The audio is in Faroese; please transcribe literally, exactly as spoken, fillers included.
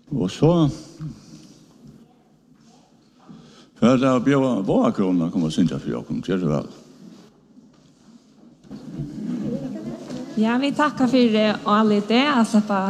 Og så för det blir våra kronor kommer synja för jag kommer till det väl. Ja, vi tackar för det och alla det att släppa